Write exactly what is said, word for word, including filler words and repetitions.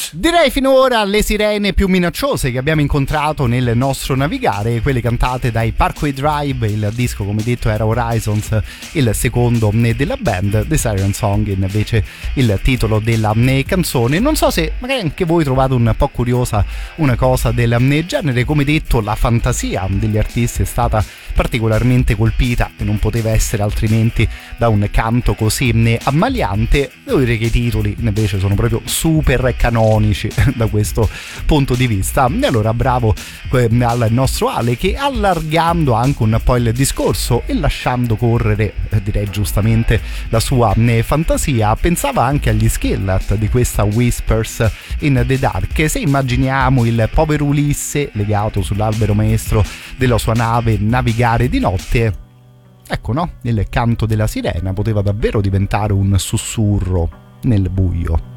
Direi finora le sirene più minacciose che abbiamo incontrato nel nostro navigare, quelle cantate dai Parkway Drive. Il disco, come detto, era Horizons, il secondo della band. The Siren Song invece il titolo della canzone. Non so se magari anche voi trovate un po' curiosa una cosa del genere. Come detto, la fantasia degli artisti è stata particolarmente colpita, e non poteva essere altrimenti, da un canto così ammaliante. Devo dire che i titoli invece sono proprio super canonici da questo punto di vista. E allora bravo al nostro Ale, che allargando anche un po' il discorso e lasciando correre, direi giustamente, la sua fantasia, pensava anche agli Skillet di questa Whispers in the Dark. Se immaginiamo il povero Ulisse legato sull'albero maestro della sua nave navigare di notte, ecco, no? Il canto della sirena poteva davvero diventare un sussurro nel buio.